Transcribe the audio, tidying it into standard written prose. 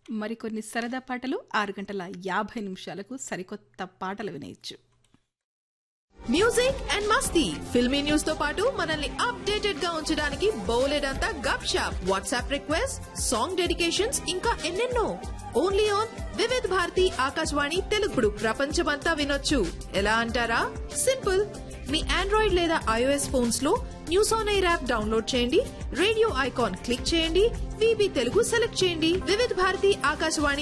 మరికొన్ని సరదా పాటలు 6:50 సరికొత్త పాటలు వినేయచ్చు. Music and Masti filmy news తో పాటు మనల్ని అప్డేటెడ్ గా ఉంచడానికి బోలెడంతా గప్ shop, WhatsApp request, song dedications, ఇంకా ఎన్నెన్నో. ఓన్లీ ఆన్ వివిధ్ భారతి ఆకాశవాణి తెలుగుడు ప్రపంచమంతా వినొచ్చు. ఎలా అంటారా? సింపుల్. మీ ఆండ్రాయిడ్ లేదా ఐఓఎస్ ఫోన్స్ లో news on air app download చేయండి, రేడియో ఐకాన్ క్లిక్ చేయండి, విబి తెలుగు సెలెక్ట్ చేయండి. వివిధ్ భారతి ఆకాశవాణి